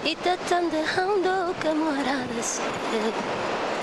y te están dejando que muera de sed.